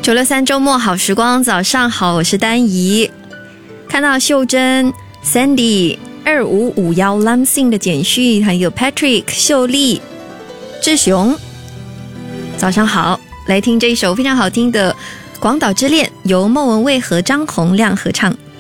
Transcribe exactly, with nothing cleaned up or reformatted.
九六三周末好时光，早上好，我是丹怡。看到秀珍、Sandy、二五五一 Lamsing 的简讯，还有 Patrick、秀丽、志雄，早上好，来听这一首非常好听的《广岛之恋》，由莫文蔚和张洪量合唱。